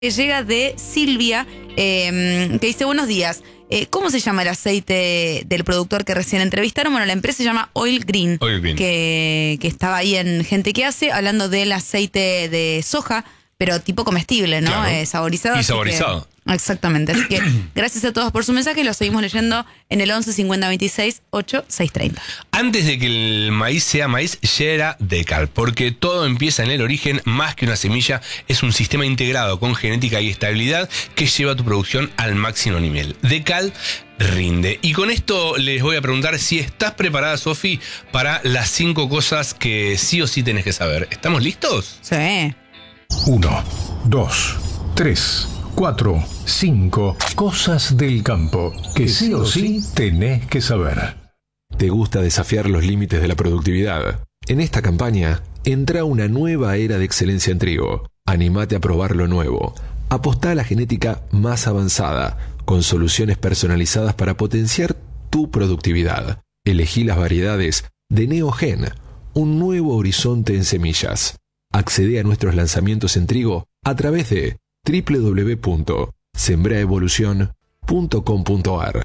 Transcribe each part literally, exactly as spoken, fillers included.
Que llega de Silvia, eh, que dice: buenos días. Eh, ¿Cómo se llama el aceite del productor que recién entrevistaron? Bueno, la empresa se llama Oil Green, Oil Green. Que, que estaba ahí en Gente que Hace, hablando del aceite de soja, pero tipo comestible, ¿no? Claro. Eh, saborizado. Y saborizado. Que, exactamente. Así que gracias a todos por su mensaje. Lo seguimos leyendo en el once cincuenta veintiséis ocho seis treinta. Antes de que el maíz sea maíz, ya era Decal, porque todo empieza en el origen. Más que una semilla, es un sistema integrado con genética y estabilidad que lleva tu producción al máximo nivel. Decal rinde. Y con esto les voy a preguntar si estás preparada, Sofi, para las cinco cosas que sí o sí tenés que saber. ¿Estamos listos? Sí. Uno, dos, tres, cuatro, cinco. Cosas del campo que sí o sí tenés que saber. ¿Te gusta desafiar los límites de la productividad? En esta campaña, entra una nueva era de excelencia en trigo. Anímate a probar lo nuevo. Apostá a la genética más avanzada, con soluciones personalizadas para potenciar tu productividad. Elegí las variedades de Neogen, un nuevo horizonte en semillas. Accede a nuestros lanzamientos en trigo a través de doble u doble u doble u punto sembraevolución punto com punto a r.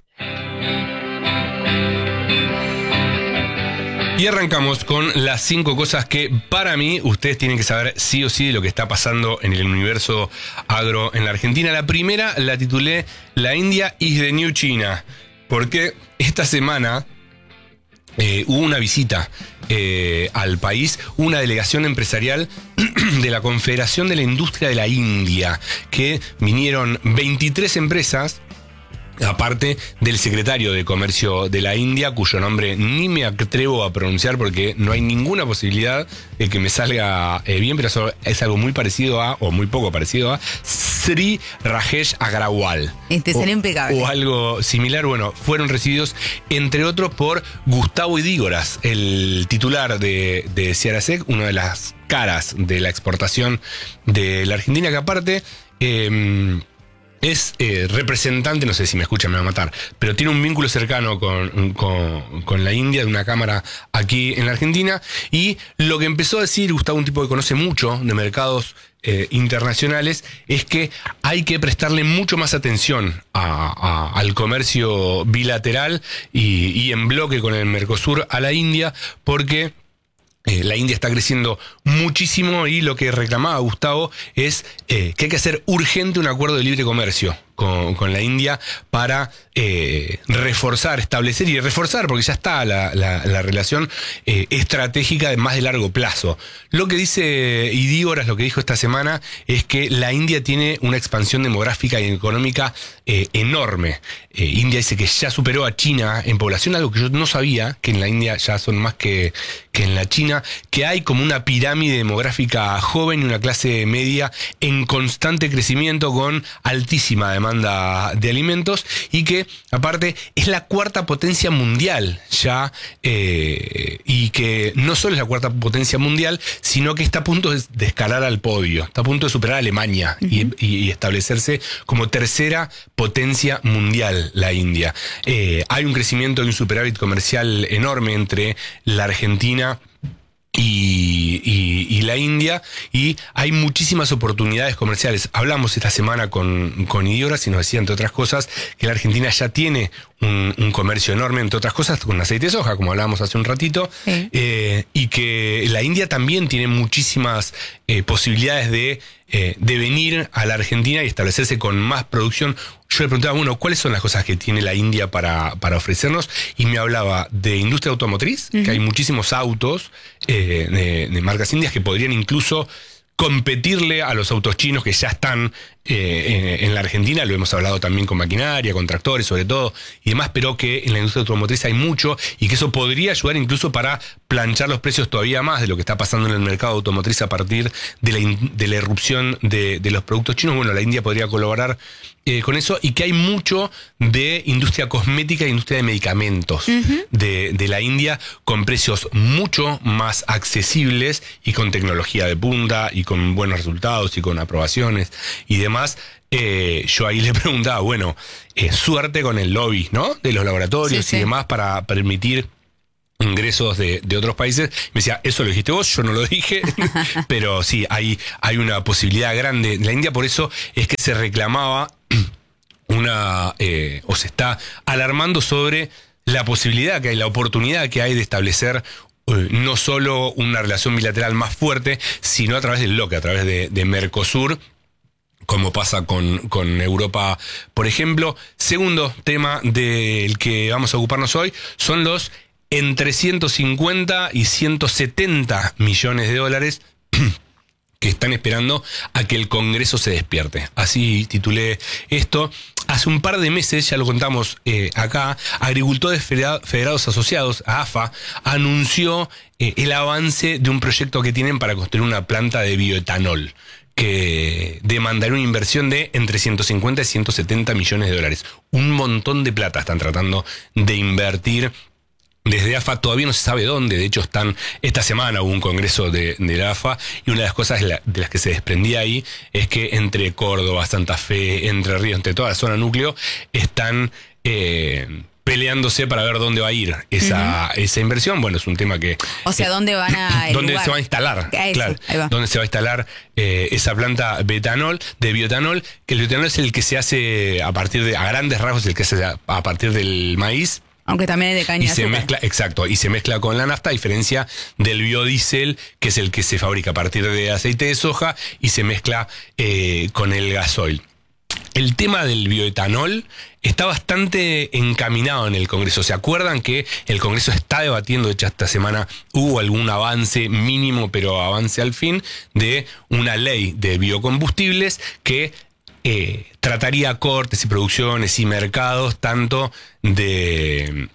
Y arrancamos con las cinco cosas que para mí ustedes tienen que saber sí o sí de lo que está pasando en el universo agro en la Argentina. La primera la titulé La India is the New China, porque esta semana eh, hubo una visita eh, al país, una delegación empresarial de la Confederación de la Industria de la India, que vinieron veintitrés empresas, aparte del secretario de Comercio de la India, cuyo nombre ni me atrevo a pronunciar porque no hay ninguna posibilidad de que me salga eh, bien, pero eso es algo muy parecido a, o muy poco parecido a, Sri Rajesh Agrawal. Este sería impecable. O algo similar. Bueno, fueron recibidos, entre otros, por Gustavo Idígoras, el titular de, de Ciarasec, una de las caras de la exportación de la Argentina, que aparte... Eh, Es eh, representante, no sé si me escucha, me va a matar, pero tiene un vínculo cercano con, con, con la India, de una cámara aquí en la Argentina. Y lo que empezó a decir Gustavo, un tipo que conoce mucho de mercados eh, internacionales, es que hay que prestarle mucho más atención a, a, al comercio bilateral y, y en bloque con el Mercosur a la India, porque... Eh, la India está creciendo muchísimo y lo que reclamaba Gustavo es eh, que hay que hacer urgente un acuerdo de libre comercio con, con la India para eh, reforzar, establecer y reforzar, porque ya está la, la, la relación eh, estratégica de más de largo plazo. Lo que dice Idígoras, lo que dijo esta semana, es que la India tiene una expansión demográfica y económica eh, enorme. Eh, India dice que ya superó a China en población, algo que yo no sabía, que en la India ya son más que, que en la China, que hay como una pirámide demográfica joven y una clase media en constante crecimiento con altísima demanda de alimentos, y que aparte es la cuarta potencia mundial ya, eh, y que no solo es la cuarta potencia mundial, sino que está a punto de, de escalar al podio, está a punto de superar a Alemania. Uh-huh. y, y establecerse como tercera potencia mundial la India. Eh, hay un crecimiento y un superávit comercial enorme entre la Argentina Y, y, y la India, y hay muchísimas oportunidades comerciales. Hablamos esta semana con, con Idígoras y nos decía, entre otras cosas, que la Argentina ya tiene un, un comercio enorme, entre otras cosas, con aceite de soja, como hablábamos hace un ratito, sí. eh, y que la India también tiene muchísimas eh, posibilidades de, eh, de venir a la Argentina y establecerse con más producción. Yo le preguntaba, bueno, ¿cuáles son las cosas que tiene la India para, para ofrecernos? Y me hablaba de industria automotriz, uh-huh. que hay muchísimos autos eh, de, de marcas indias que podrían incluso competirle a los autos chinos que ya están eh, en, en la Argentina. Lo hemos hablado también con maquinaria, con tractores sobre todo y demás, pero que en la industria automotriz hay mucho y que eso podría ayudar incluso para planchar los precios todavía más de lo que está pasando en el mercado automotriz a partir de la, de la irrupción de, de los productos chinos. Bueno, la India podría colaborar eh, con eso, y que hay mucho de industria cosmética e industria de medicamentos uh-huh. de, de la India, con precios mucho más accesibles y con tecnología de punta y con buenos resultados y con aprobaciones y demás. Eh, yo ahí le preguntaba, bueno, eh, suerte con el lobby, ¿no? De los laboratorios sí, sí. y demás para permitir ingresos de, de otros países. Me decía, eso lo dijiste vos, yo no lo dije, pero sí, hay, hay una posibilidad grande. La India, por eso es que se reclamaba una, eh, o se está alarmando sobre la posibilidad que hay, la oportunidad que hay de establecer eh, no solo una relación bilateral más fuerte, sino a través del bloque, a través de, de Mercosur, como pasa con, con Europa, por ejemplo. Segundo tema del que vamos a ocuparnos hoy son los entre ciento cincuenta y ciento setenta millones de dólares que están esperando a que el Congreso se despierte. Así titulé esto. Hace un par de meses, ya lo contamos eh, acá, Agricultores Federados Asociados, A F A, anunció eh, el avance de un proyecto que tienen para construir una planta de bioetanol, que demandará una inversión de entre ciento cincuenta y ciento setenta millones de dólares. Un montón de plata están tratando de invertir desde A F A. Todavía no se sabe dónde. De hecho, están esta semana hubo un congreso de, de la A F A, y una de las cosas de, la, de las que se desprendía ahí es que entre Córdoba, Santa Fe, Entre Ríos, entre toda la zona núcleo, están eh, peleándose para ver dónde va a ir esa, uh-huh. esa inversión. Bueno, es un tema que... O sea, eh, ¿dónde van a...? ¿Dónde lugar? se va a instalar? Eso, claro, va. ¿Dónde se va a instalar eh, esa planta betanol, de bioetanol? Que el bioetanol es el que se hace a partir de, a grandes rasgos, el que se hace a partir del maíz. Aunque también es de caña y de se azúcar. mezcla, exacto, y se mezcla con la nafta, a diferencia del biodiesel, que es el que se fabrica a partir de aceite de soja y se mezcla eh, con el gasoil. El tema del bioetanol está bastante encaminado en el Congreso. ¿Se acuerdan que el Congreso está debatiendo? De hecho, esta semana hubo algún avance mínimo, pero avance al fin, de una ley de biocombustibles que eh, trataría cortes y producciones y mercados tanto de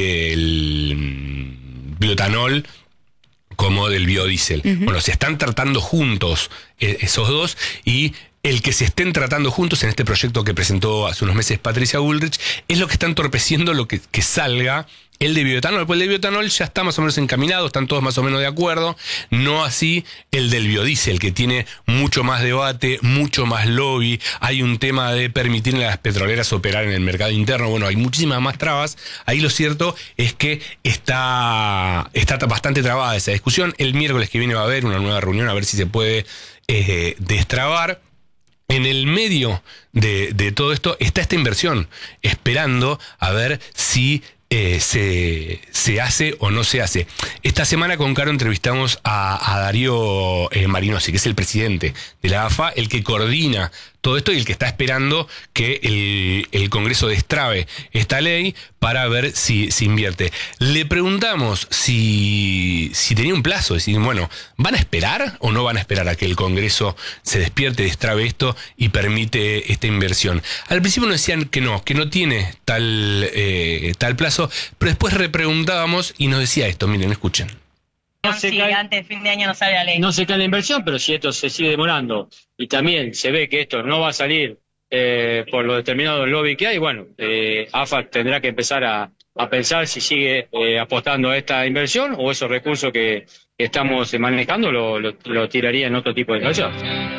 del bioetanol como del biodiesel. Uh-huh. Bueno, se están tratando juntos eh, esos dos, y el que se estén tratando juntos en este proyecto que presentó hace unos meses Patricia Bullrich es lo que está entorpeciendo lo que, que salga el de bioetanol. Pues el de bioetanol ya está más o menos encaminado, están todos más o menos de acuerdo, no así el del biodiesel, que tiene mucho más debate, mucho más lobby. Hay un tema de permitirle a las petroleras operar en el mercado interno. Bueno, hay muchísimas más trabas. Ahí lo cierto es que está, está bastante trabada esa discusión. El miércoles que viene va a haber una nueva reunión a ver si se puede eh, destrabar. En el medio de, de todo esto está esta inversión, esperando a ver si eh, se, se hace o no se hace. Esta semana con Caro entrevistamos a, a Darío eh, Marinosi, que es el presidente de la A F A, el que coordina todo esto y el que está esperando que el, el Congreso destrabe esta ley para ver si se invierte. Le preguntamos si, si tenía un plazo, es decir, bueno, ¿van a esperar o no van a esperar a que el Congreso se despierte, destrabe esto y permite esta inversión? Al principio nos decían que no, que no tiene tal, eh, tal plazo, pero después repreguntábamos y nos decía esto, miren, escuchen. No se sí, cae, antes de fin de año no sale la ley. no se cae la inversión, pero si esto se sigue demorando y también se ve que esto no va a salir eh, por lo determinado del lobby que hay, bueno, eh, A F A tendrá que empezar a, a pensar si sigue eh, apostando a esta inversión o esos recursos que, que estamos manejando lo, lo, lo tiraría en otro tipo de inversión.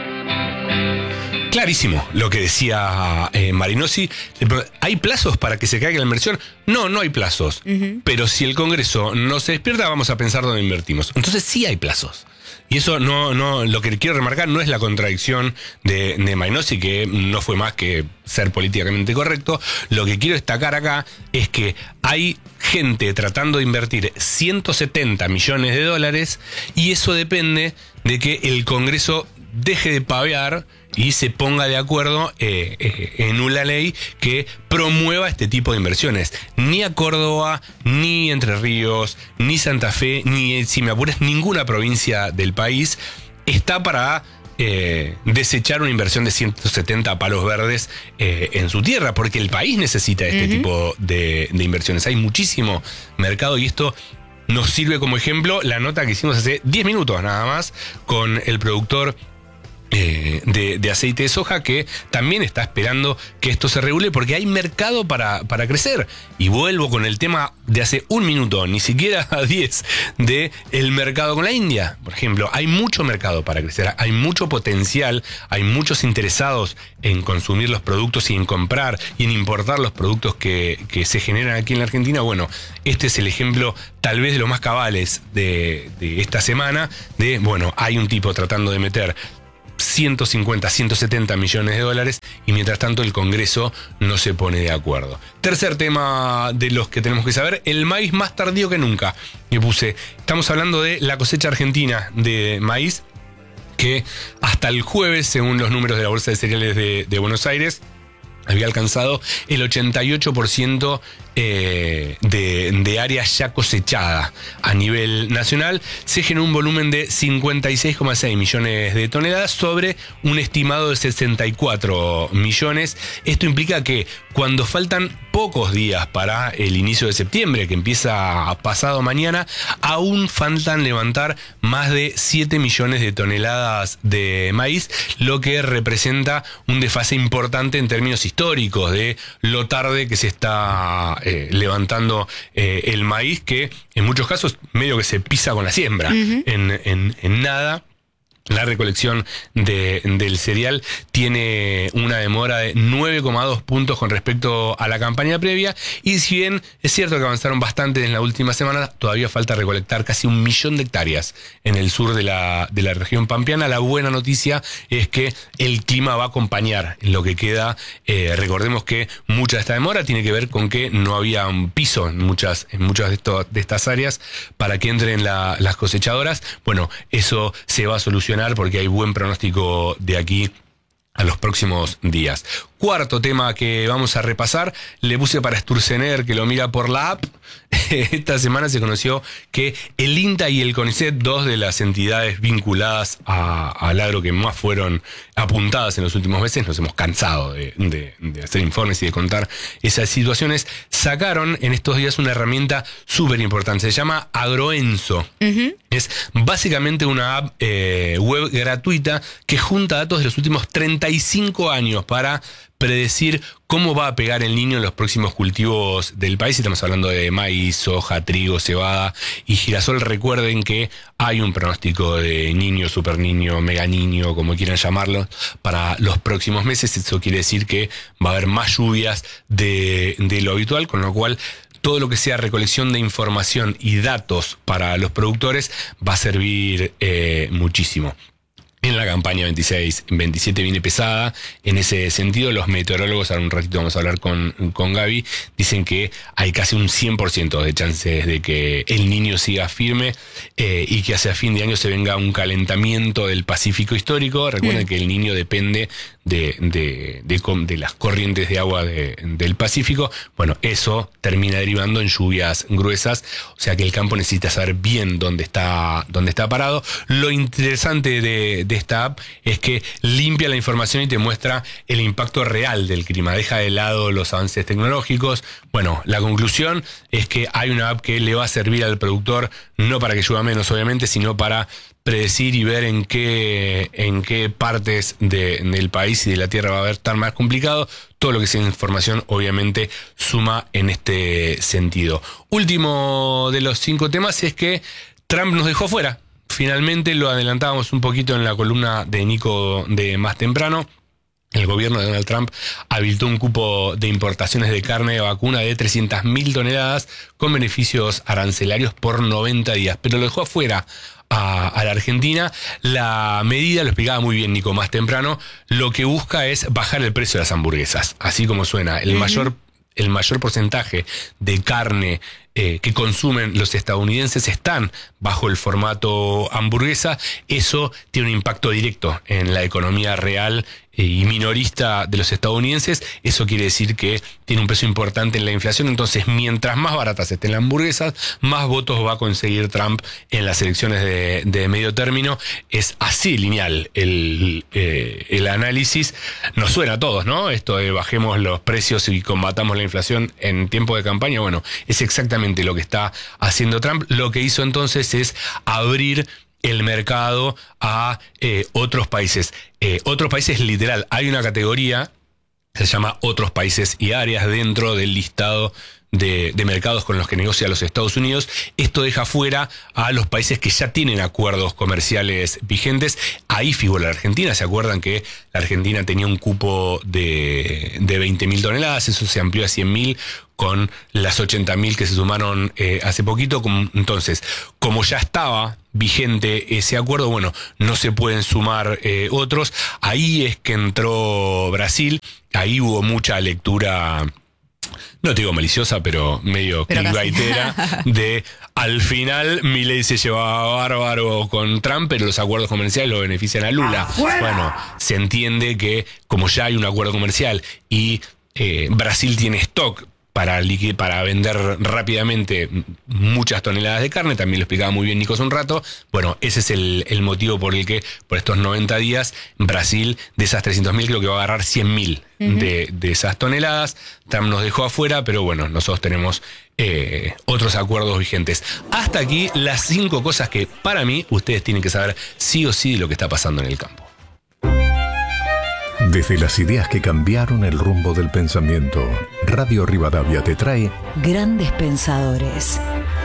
Clarísimo lo que decía eh, Marinosi. ¿Hay plazos para que se caiga la inversión? No, no hay plazos. Uh-huh. Pero si el Congreso no se despierta, vamos a pensar dónde invertimos. Entonces sí hay plazos. Y eso no, no, lo que quiero remarcar no es la contradicción de, de Marinosi, que no fue más que ser políticamente correcto. Lo que quiero destacar acá es que hay gente tratando de invertir ciento setenta millones de dólares y eso depende de que el Congreso deje de pavear y se ponga de acuerdo eh, eh, en una ley que promueva este tipo de inversiones. Ni a Córdoba, ni Entre Ríos, ni Santa Fe, ni, si me apuras, ninguna provincia del país está para eh, desechar una inversión de ciento setenta palos verdes eh, en su tierra, porque el país necesita este uh-huh. tipo de, de inversiones. Hay muchísimo mercado y esto nos sirve como ejemplo la nota que hicimos hace diez minutos nada más con el productor Eh, de, de aceite de soja, que también está esperando que esto se regule porque hay mercado para, para crecer. Y vuelvo con el tema de hace un minuto, ni siquiera a diez, de el mercado con la India. Por ejemplo, hay mucho mercado para crecer, hay mucho potencial, hay muchos interesados en consumir los productos y en comprar y en importar los productos que, que se generan aquí en la Argentina. Bueno, este es el ejemplo tal vez de los más cabales de, de esta semana, de, bueno, hay un tipo tratando de meter ciento cincuenta, ciento setenta millones de dólares y mientras tanto el Congreso no se pone de acuerdo. Tercer tema de los que tenemos que saber, el maíz más tardío que nunca. Me puse, estamos hablando de la cosecha argentina de maíz, que hasta el jueves, según los números de la Bolsa de Cereales de, de Buenos Aires, había alcanzado el ochenta y ocho por ciento eh, de, de área ya cosechada. A nivel nacional se generó un volumen de cincuenta y seis coma seis millones de toneladas sobre un estimado de sesenta y cuatro millones. Esto implica que cuando faltan pocos días para el inicio de septiembre, que empieza pasado mañana, aún faltan levantar más de siete millones de toneladas de maíz, lo que representa un desfase importante en términos históricos de lo tarde que se está eh, levantando eh, el maíz, que en muchos casos medio que se pisa con la siembra. Uh-huh. en, en, en nada. La recolección de, del cereal tiene una demora de nueve coma dos puntos con respecto a la campaña previa, y si bien es cierto que avanzaron bastante en la última semana, todavía falta recolectar casi un millón de hectáreas en el sur de la, de la región pampeana. La buena noticia es que el clima va a acompañar en lo que queda. Eh, recordemos que mucha de esta demora tiene que ver con que no había un piso en muchas, en muchas de, esto, de estas áreas para que entren la, las cosechadoras. Bueno, eso se va a solucionar porque hay buen pronóstico de aquí a los próximos días. Cuarto tema que vamos a repasar, le puse para Sturzenegger que lo mira por la app. Esta semana se conoció que el INTA y el CONICET, dos de las entidades vinculadas a, al agro que más fueron apuntadas en los últimos meses, nos hemos cansado de, de, de hacer informes y de contar esas situaciones, sacaron en estos días una herramienta súper importante, se llama Agroenso. Uh-huh. Es básicamente una app eh, web gratuita que junta datos de los últimos treinta y cinco años para predecir cómo va a pegar el niño en los próximos cultivos del país. Estamos hablando de maíz, soja, trigo, cebada y girasol. Recuerden que hay un pronóstico de niño, super niño, mega niño, como quieran llamarlo, para los próximos meses. Eso quiere decir que va a haber más lluvias de, de lo habitual, con lo cual todo lo que sea recolección de información y datos para los productores va a servir eh, muchísimo. En la campaña veintiséis veintisiete viene pesada. En ese sentido, los meteorólogos, ahora un ratito vamos a hablar con, con Gaby, dicen que hay casi un cien por ciento de chances de que el niño siga firme eh, y que hacia fin de año se venga un calentamiento del Pacífico histórico. Recuerden mm. que el niño depende de, de, de, de las corrientes de agua de, del Pacífico. Bueno, eso termina derivando en lluvias gruesas, o sea que el campo necesita saber bien dónde está, dónde está parado. Lo interesante de de esta app es que limpia la información y te muestra el impacto real del clima, deja de lado los avances tecnológicos. Bueno, la conclusión es que hay una app que le va a servir al productor, no para que llueva menos obviamente, sino para predecir y ver en qué, en qué partes de, del país y de la tierra va a estar más complicado. Todo lo que sea información obviamente suma en este sentido. Último de los cinco temas es que Trump nos dejó fuera. Finalmente, lo adelantábamos un poquito en la columna de Nico de más temprano. El gobierno de Donald Trump habilitó un cupo de importaciones de carne de vacuna de trescientas mil toneladas con beneficios arancelarios por noventa días, pero lo dejó afuera a, a la Argentina. La medida, lo explicaba muy bien Nico más temprano, lo que busca es bajar el precio de las hamburguesas, así como suena. El uh-huh. mayor el mayor porcentaje de carne eh, que consumen los estadounidenses están bajo el formato hamburguesa. Eso tiene un impacto directo en la economía real eh, y minorista de los estadounidenses. Eso quiere decir que tiene un peso importante en la inflación. Entonces, mientras más baratas estén las hamburguesas, más votos va a conseguir Trump en las elecciones de, de medio término. Es así lineal el, eh, el análisis. Nos suena a todos, ¿no? Esto de bajemos los precios y combatamos la inflación en tiempo de campaña. Bueno, es exactamente lo que está haciendo Trump. Lo que hizo entonces es abrir el mercado a eh, otros países. Eh, otros países, literal, hay una categoría que se llama otros países y áreas dentro del listado de, de mercados con los que negocia los Estados Unidos. Esto deja fuera a los países que ya tienen acuerdos comerciales vigentes. Ahí figura la Argentina. ¿Se acuerdan que la Argentina tenía un cupo de, de veinte mil toneladas? Eso se amplió a cien mil con las ochenta mil que se sumaron eh, hace poquito. Entonces, como ya estaba vigente ese acuerdo, bueno, no se pueden sumar eh, otros. Ahí es que entró Brasil. Ahí hubo mucha lectura, no te digo maliciosa, pero medio clickbaitera, de al final Milei se llevaba bárbaro con Trump, pero los acuerdos comerciales lo benefician a Lula. ¡Afuera! Bueno, se entiende que como ya hay un acuerdo comercial y eh, Brasil tiene stock para, para vender rápidamente muchas toneladas de carne, también lo explicaba muy bien Nico hace un rato. Bueno, ese es el, el motivo por el que por estos noventa días Brasil, de esas trescientos mil, creo que va a agarrar cien mil uh-huh. de, de esas toneladas. Trump nos dejó afuera, pero bueno, nosotros tenemos eh, otros acuerdos vigentes. Hasta aquí las cinco cosas que para mí ustedes tienen que saber sí o sí de lo que está pasando en el campo. Desde las ideas que cambiaron el rumbo del pensamiento, Radio Rivadavia te trae Grandes Pensadores.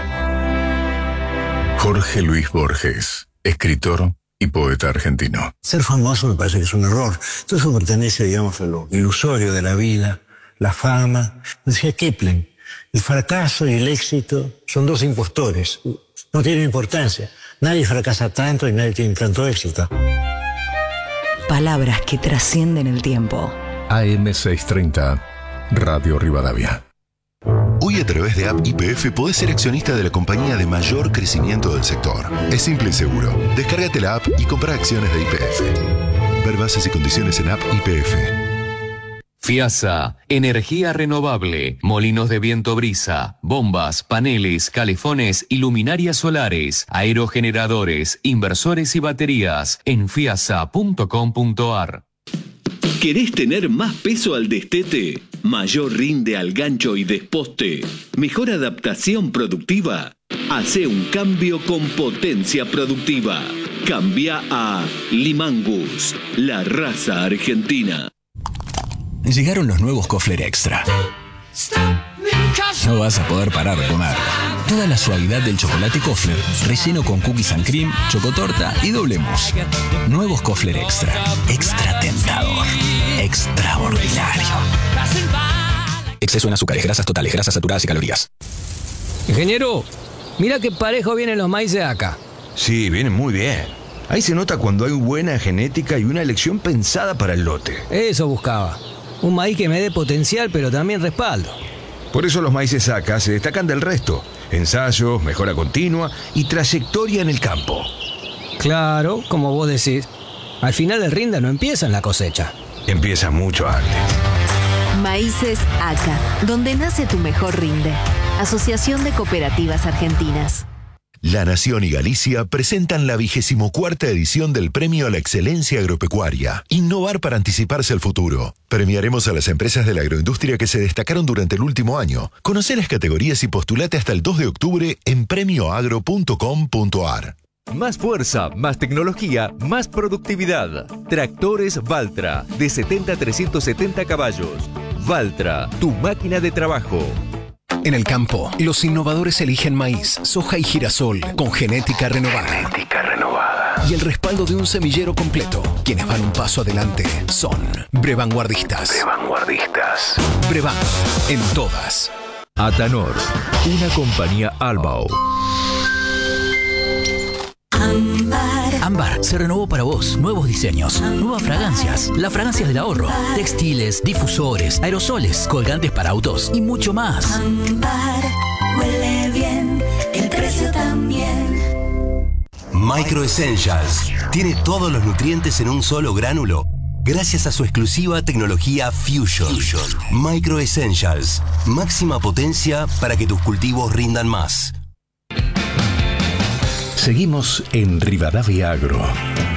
Jorge Luis Borges, escritor y poeta argentino. Ser famoso me parece que es un error. Todo eso pertenece, digamos, a lo ilusorio de la vida, la fama. Decía Kipling, el fracaso y el éxito son dos impostores. No tienen importancia. Nadie fracasa tanto y nadie tiene tanto éxito. Palabras que trascienden el tiempo. A M seiscientos treinta, Radio Rivadavia. Hoy a través de App Y P F podés ser accionista de la compañía de mayor crecimiento del sector. Es simple y seguro. Descárgate la app y compra acciones de Y P F. Ver bases y condiciones en App Y P F. FIASA, energía renovable, molinos de viento brisa, bombas, paneles, calefones y luminarias solares, aerogeneradores, inversores y baterías en fiasa punto com punto ar. ¿Querés tener más peso al destete? ¿Mayor rinde al gancho y desposte? ¿Mejor adaptación productiva? Hace un cambio con potencia productiva. Cambia a Limangus, la raza argentina. Llegaron los nuevos Kofler Extra. No vas a poder parar de comer. Toda la suavidad del chocolate Kofler, relleno con cookies and cream, chocotorta y doble mousse. Nuevos Kofler Extra. Extra tentador. Extraordinario. Exceso en azúcares, grasas totales, grasas saturadas y calorías. Ingeniero, mira qué parejo vienen los maíces acá. Sí, vienen muy bien. Ahí se nota cuando hay buena genética y una elección pensada para el lote. Eso buscaba. Un maíz que me dé potencial, pero también respaldo. Por eso los maíces A C A se destacan del resto. Ensayos, mejora continua y trayectoria en el campo. Claro, como vos decís. Al final el rinde no empieza en la cosecha. Empieza mucho antes. Maíces A C A, donde nace tu mejor rinde. Asociación de Cooperativas Argentinas. La Nación y Galicia presentan la vigésimo cuarta edición del Premio a la Excelencia Agropecuaria. Innovar para anticiparse al futuro. Premiaremos a las empresas de la agroindustria que se destacaron durante el último año. Conoce las categorías y postulate hasta el dos de octubre en premio agro punto com punto ar. Más fuerza, más tecnología, más productividad. Tractores Valtra, de setenta a trescientos setenta caballos. Valtra, tu máquina de trabajo. En el campo, los innovadores eligen maíz, soja y girasol con genética renovada. Genética renovada. Y el respaldo de un semillero completo. Quienes van un paso adelante son Brevanguardistas. Brevanguardistas. Brevan, en todas. Atanor, una compañía Albao. Ámbar se renovó para vos. Nuevos diseños, nuevas fragancias, las fragancias del ahorro, textiles, difusores, aerosoles, colgantes para autos y mucho más. Ámbar huele bien, el precio también. Micro Essentials tiene todos los nutrientes en un solo gránulo gracias a su exclusiva tecnología Fusion. Fusion. Micro Essentials, máxima potencia para que tus cultivos rindan más. Seguimos en Rivadavia Agro.